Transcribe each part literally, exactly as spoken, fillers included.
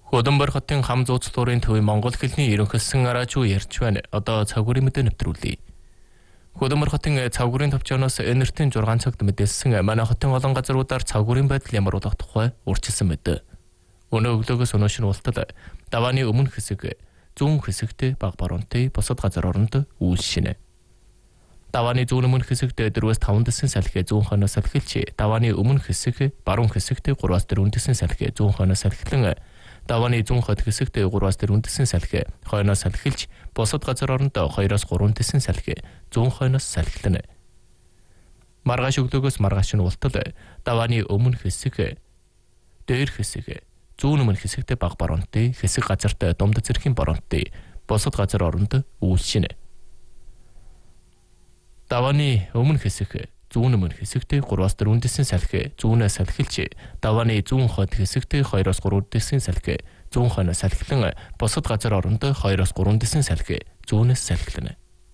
Хөдөнбөр хотын хам зууцлуурын төвийн Монгол хэлний ерөнхийлсөн араач уу ярьж байна. Одоо цагуурын мэдээ нэвтрүүлье. Хөдөнбөр хотын цагуурын төвчөөс энертийн зургаан цагт мэдээлсэн манай хотын олон газруудаар цагуурын байдал ямар болох тухай урьдчилсан мэд. Өнөө өглөөгөөс өнөөшин уултал давааны өмнөх хэсэг, зүүн хэсэгт бага баруунтай бусад газар оронд үйлшинэ. Давааны зүүн өмнөх хэсэгт дөрвөөс таван дэсэн салхи зүүн хойноос салхилж, давааны өмнөх хэсэг, баруун хэсэгт гураваас дөрвөн дэсэн салхи зүүн хойноос салхилан, давааны зүүн хойд хэсэгт гураваас дөрвөн дэсэн салхи хойноос салхилж, бусад газар оронд хоёроос гурван дэсэн салхи зүүн хойноос салхилна. Маргааш өглөөгөөс маргааш нь уултал давааны өмнөх хэсэг, дээр хэсэг, зүүн өмнөх хэсэгт бага баруунтай, хэсэг газарт думд зэргийн баруунтай, бусад газар оронд үйлшинэ. Давааны өмнөх хэсэг, зүүн өмнөх хэсэгт гураваас дөрвөн дэсэн салхи зүүнээс салхилж, давааны зүүн хойд хэсэгт хоёроос гурван дэсэн салхи зүүн хойноос салхилан, бусад газар оронд хоёроос гурван дэсэн салхи зүүнээс салхилна.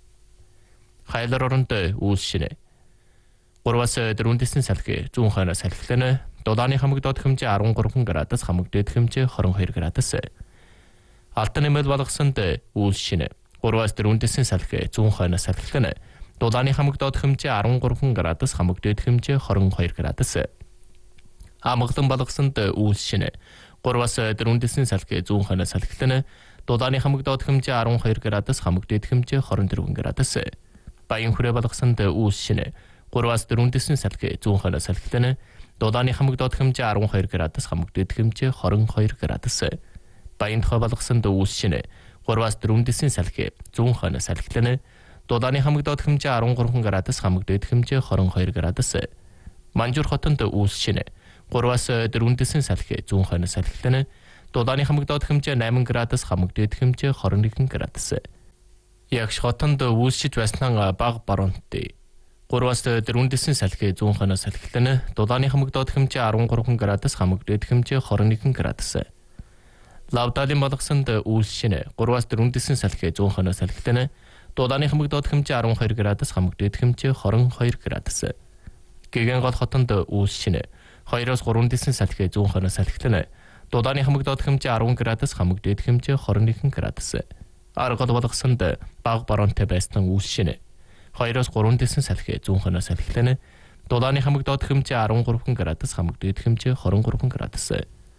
Хайлар оронд үйлшинэ. гураваас дөрвөн дэсэн салхи зүүн хойноос салхилна. Дулааны хамаг доод хэмжээ арван гурван градус, хамаг дээд хэмжээ хорин хоёр градус. Алтан нэмэл болгосонд үйлшинэ. гураваас дөрвөн дэсэн салхи зүүн хойноос салхилна. Дулааны хамаг доод хэмжээ арван гурван градус, хамаг дээд хэмжээ хорин хоёр градус. Амгалан болгосонд үйлшинэ. гураваас дөрвөн дэсэн салхи зүүн хойноос салхилна. Дулааны хамаг доод хэмжээ арван хоёр градус, хамаг дээд хэмжээ хорин дөрвөн градус. Баян хүрээ болгосонд үйлшинэ. гураваас дөрвөн дэсэн салхи зүүн хойноос салхилна. Дулааны хамаг доод хэмжээ арван хоёр градус, хамаг дээд хэмжээ хорин хоёр градус. Баян тухай болгосонд үйлшинэ. гураваас дөрвөн дэсэн салхи зүүн хойноос салхилна. Дулааны хамаг доод хэмжээ арван гурван градус, хамаг дээд хэмжээ хорин хоёр градус. Манжуур хотонд үйлшинэ. гураваас дөрвөн дэсэн салхи зүүн хойноос салхилна. Дулааны хамаг доод хэмжээ восемь градус, хамаг дээд хэмжээ хорин нэг градус. Ягш хотонд үйлшиж байснаа бага баруунтай. гураваас дөрвөн дэсэн салхи зүүн хойноос салхилна. Дулааны хамаг доод хэмжээ арван гурван градус, хамаг дээд хэмжээ хорин нэг градус. Лавдалын болгосонд үйлшинэ. гураваас дөрвөн дэсэн салхи зүүн хойноос салхилна. Дулааны хамаг доод хэмжээ арван хоёр градус, хамаг дээд хэмжээ хорин хоёр градус. Гэгэн гол хотонд үйлшинэ. хоёроос гурван дэсэн салхи зүүн хойноос салхилна. Дулааны хамаг доод хэмжээ арван градус, хамаг дээд хэмжээ хорин нэг градус. Аргол болгосонд бага баруунтай байснаа үйлшинэ. хоёроос гурван дэсэн салхи зүүн хойноос салхилна. Дулааны хамаг доод хэмжээ арван гурван градус, хамаг дээд хэмжээ хорин гурван градус.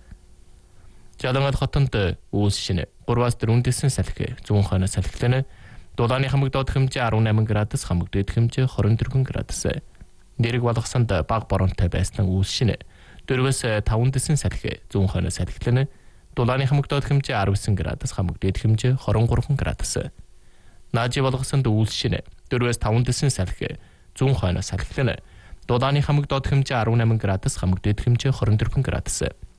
Жалангал хотонд үйлшинэ. гураваас дөрвөн дэсэн салхи зүүн хойноос салхилна. Дулааны хамаг доод хэмжээ арван восемь градус, хамаг дээд хэмжээ хорин дөрвөн градус. Нэрэг болгосонд бага баруунтай байснаа үйлшинэ. дөрвөөс таван дэсэн салхи зүүн хойноос салхилна. Дулааны хамаг доод хэмжээ арван девять градус, хамаг дээд хэмжээ хорин гурван градус. Наажи болгосонд үйлшинэ. дөрвөөс таван дэсэн салхи зүүн хойноос салхилна. Дулааны хамаг доод хэмжээ арван восемь градус, хамаг дээд хэмжээ хорин дөрвөн градус.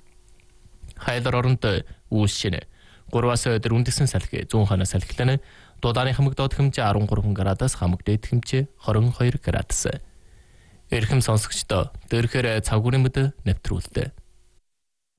Хайлар оронд үйлшинэ. гураваас дөрвөн дэсэн салхи зүүн хойноос салхилна. Дулааны хамаг доод хэмжээ арван гурван градус, хамаг дээд хэмжээ хорин хоёр градус. Эрхэм сонсогчдоо, дөрөхөр цагуурын мэдээ нэвтрүүлдэг.